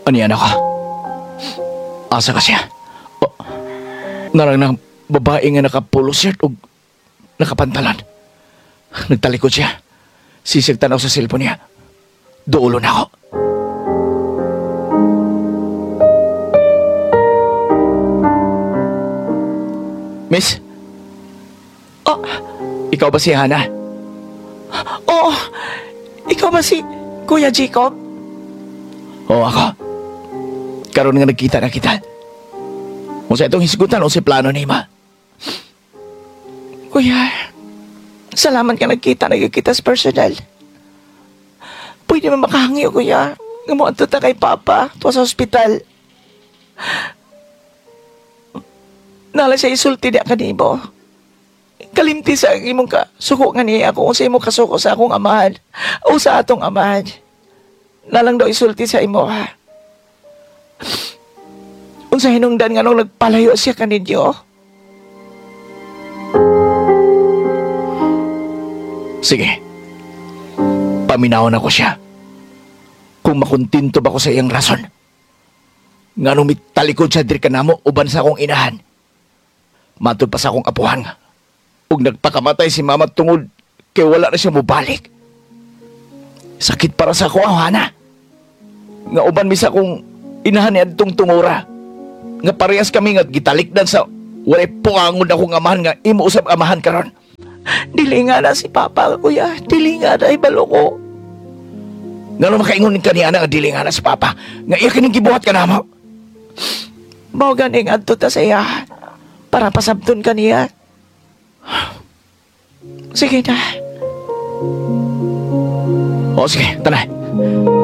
Aniyan ako. Asa ka siya? O, narang ng babae nga naka-polo shirt o nakapantalan. Nagtalikod siya. Sisigtan ako sa cellphone niya. Duulo na ako. Miss? Oh, ikaw ba si Hana? Oo, ikaw ba si Kuya Jacob? Oo, ako. Karon nga nagkita na kita. Kung sa itong hisgutan o si plano ni Ma. Kuya, salamat ka nagkita sa personal. Pwede mo makahangi o kuya. Nga mo ta kay Papa tuwa sa ospital. Nala siya isulti niya kanimo. Kalimti sa imong suko nga niya ako sa imong kasuko sa akong amahan o sa atong amahan. Nalang daw isulti sa imo ha. Unsa hinungdan nga nung nagpalayo siya kaninyo? Sige. Paminawon ako siya. Kung makuntinto ba ko sa iyang rason. Nga nung mitalikod siya diri kanamo uban sa akong inahan. Matod pa sa akong apuhan. Ug nagpakamatay si mama tungod kay wala na siya mobalik. Sakit para sa ako, Hana. Nga uban mi sa akong inahan ni adtong tungura. Nga parehas kami nga gitalikdan sa walay puangon akong amahan nga imo usab amahan karon. Dili nga na si Papa, kuya. Dili nga na ibalo ko. Nga nung makaingon ka niya nga dili nga na si Papa. Nga iya kining gibuhat ka na mo. Mao ganing adto ta sa iya. Para pasabton ka niya. Sige na. O sige, tanay.